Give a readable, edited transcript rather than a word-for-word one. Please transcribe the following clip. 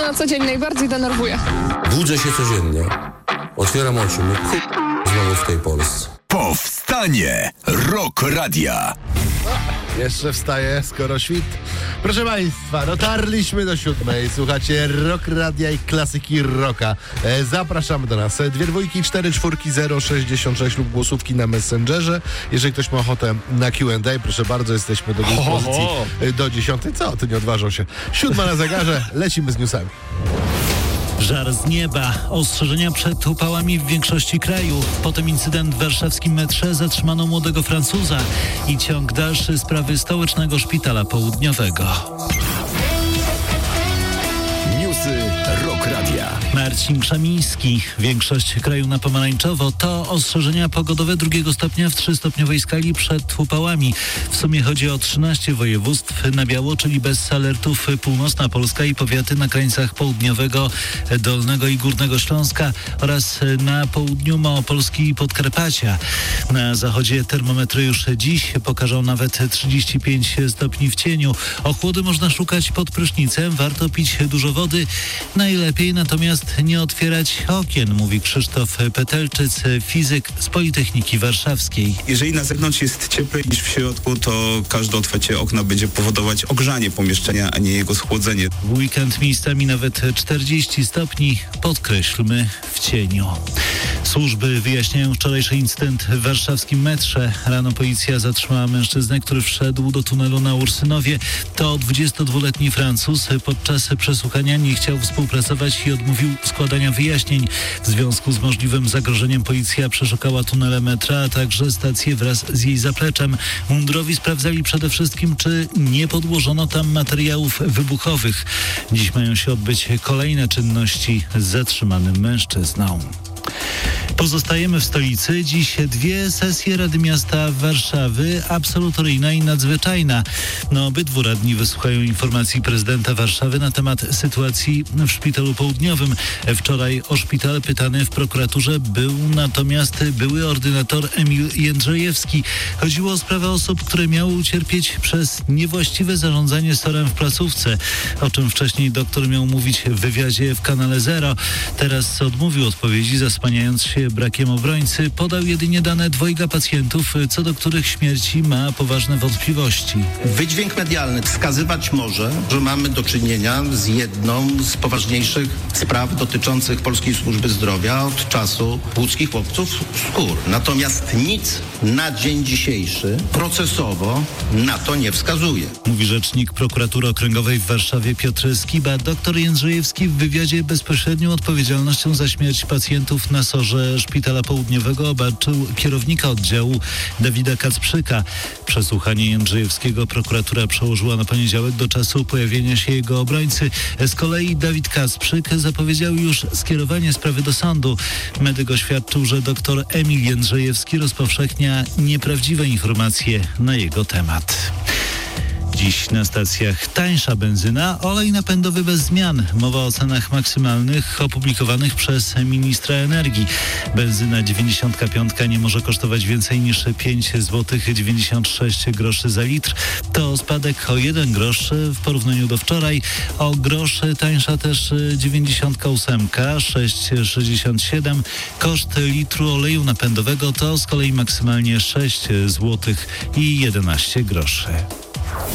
na co dzień najbardziej denerwuje. Budzę się codziennie, otwieram oczy, znowu w tej Polsce. Powstanie Rock Radia. Jeszcze wstaje, skoro świt. Proszę Państwa, dotarliśmy do 7. Słuchacie Rock Radia i klasyki rocka. Zapraszamy do nas. 2 dwójki, 4 czwórki, 066 lub głosówki na Messengerze. Jeżeli ktoś ma ochotę na Q&A, proszę bardzo, jesteśmy do dyspozycji do 10. Co? Ty nie odważą się. 7 na zegarze, lecimy z newsami. Żar z nieba, ostrzeżenia przed upałami w większości kraju. Potem incydent w warszawskim metrze, zatrzymano młodego Francuza i ciąg dalszy sprawy stołecznego szpitala południowego. Newsy Rock Radia. Marcin Krzemiński. Większość kraju na pomarańczowo. To ostrzeżenia pogodowe 2 stopnia w 3-stopniowej skali przed upałami. W sumie chodzi o 13 województw na biało, czyli bez alertów północna Polska i powiaty na krańcach południowego, Dolnego i Górnego Śląska oraz na południu Małopolski i Podkarpacia. Na zachodzie termometry już dziś pokażą nawet 35 stopni w cieniu. Ochłody można szukać pod prysznicem. Warto pić dużo wody. Najlepiej natomiast nie otwierać okien, mówi Krzysztof Petelczyc, fizyk z Politechniki Warszawskiej. Jeżeli na zewnątrz jest cieplej niż w środku, to każde otwarcie okna będzie powodować ogrzanie pomieszczenia, a nie jego schłodzenie. W weekend miejscami nawet 40 stopni, podkreślmy, w cieniu. Służby wyjaśniają wczorajszy incydent w warszawskim metrze. Rano policja zatrzymała mężczyznę, który wszedł do tunelu na Ursynowie. To 22-letni Francuz. Podczas przesłuchania nie chciał współpracować i odmówił składania wyjaśnień. W związku z możliwym zagrożeniem policja przeszukała tunele metra, a także stację wraz z jej zapleczem. Mundurowi sprawdzali przede wszystkim, czy nie podłożono tam materiałów wybuchowych. Dziś mają się odbyć kolejne czynności z zatrzymanym mężczyzną. Pozostajemy w stolicy. Dziś 2 sesje Rady Miasta Warszawy, absolutoryjna i nadzwyczajna. Obydwu radni wysłuchają informacji prezydenta Warszawy na temat sytuacji w Szpitalu Południowym. Wczoraj o szpital pytany w prokuraturze był natomiast były ordynator Emil Jędrzejewski. Chodziło o sprawę osób, które miały ucierpieć przez niewłaściwe zarządzanie SOR-em w placówce, o czym wcześniej doktor miał mówić w wywiadzie w Kanale Zero. Teraz odmówił odpowiedzi, zasłaniając się brakiem obrońcy. Podał jedynie dane 2 pacjentów, co do których śmierci ma poważne wątpliwości. Wydźwięk medialny wskazywać może, że mamy do czynienia z jedną z poważniejszych spraw dotyczących Polskiej Służby Zdrowia od czasu łódzkich chłopców skór. Natomiast nic na dzień dzisiejszy procesowo na to nie wskazuje. Mówi rzecznik prokuratury okręgowej w Warszawie Piotr Skiba. Doktor Jędrzejewski w wywiadzie bezpośrednią odpowiedzialnością za śmierć pacjentów na SOR-ze Szpitala Południowego obarczył kierownika oddziału Dawida Kacprzyka. Przesłuchanie Jędrzejewskiego prokuratura przełożyła na poniedziałek do czasu pojawienia się jego obrońcy. Z kolei Dawid Kacprzyk zapowiedział już skierowanie sprawy do sądu. Medyk oświadczył, że dr Emil Jędrzejewski rozpowszechnia nieprawdziwe informacje na jego temat. Dziś na stacjach tańsza benzyna, olej napędowy bez zmian. Mowa o cenach maksymalnych opublikowanych przez ministra energii. Benzyna 95 nie może kosztować więcej niż 5 zł 96 groszy za litr. To spadek o 1 grosz w porównaniu do wczoraj. O grosz tańsza też 98, 6,67. Koszt litru oleju napędowego to z kolei maksymalnie 6 zł i 11 groszy.